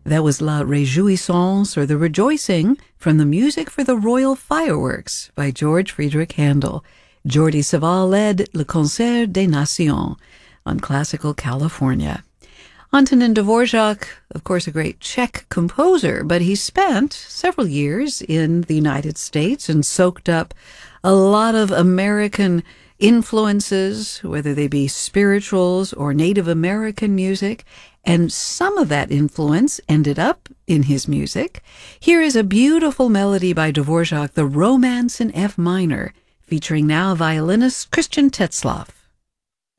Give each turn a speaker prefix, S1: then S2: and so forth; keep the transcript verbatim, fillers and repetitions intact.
S1: That was La Réjouissance, or The Rejoicing, from the Music for the Royal Fireworks by George Friedrich Handel. Jordi Savall led Le Concert des Nations on Classical California. Antonin Dvorak, of course, a great Czech composer, but he spent several years in the United States and soaked up a lot of American influences, whether they be spirituals or Native American music, and some of that influence ended up in his music. Here is a beautiful melody by Dvorak, the Romance in F minor, featuring now violinist Christian Tetzlaff.